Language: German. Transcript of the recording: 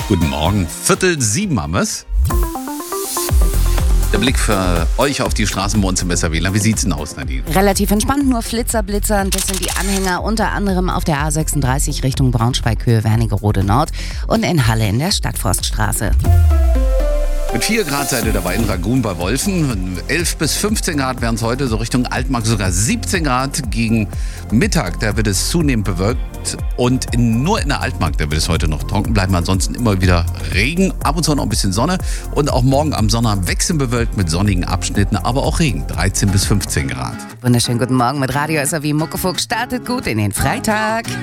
Guten Morgen. 6:45 haben wir's. Der Blick für euch auf die Straßen bei uns im Besserwähler. Wie sieht's denn aus, Nadine? Relativ entspannt, nur Flitzer, Blitzer. Das sind die Anhänger unter anderem auf der A36 Richtung Braunschweig, Höhe Wernigerode Nord und in Halle in der Stadtforststraße. Mit 4 Grad seid ihr dabei in Ragun bei Wolfen. 11 bis 15 Grad wären es heute, so Richtung Altmark sogar 17 Grad. Gegen Mittag, da wird es zunehmend bewölkt. Und nur in der Altmark, da wird es heute noch trocken bleiben. Ansonsten immer wieder Regen, ab und zu noch ein bisschen Sonne. Und auch morgen am Sonnabend wechselnd bewölkt mit sonnigen Abschnitten, aber auch Regen. 13 bis 15 Grad. Wunderschönen guten Morgen mit Radio SAW Muckefuck. Startet gut in den Freitag.